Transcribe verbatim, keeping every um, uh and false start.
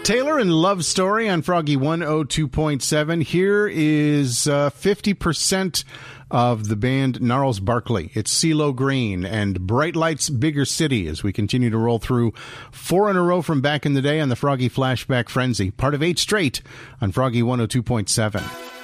Taylor and Love Story on Froggy one oh two point seven. Here is uh, fifty percent of the band Gnarls Barkley. It's CeeLo Green and Bright Lights, Bigger City as we continue to roll through four in a row from back in the day on the Froggy Flashback Frenzy. Part of eight straight on Froggy one oh two point seven.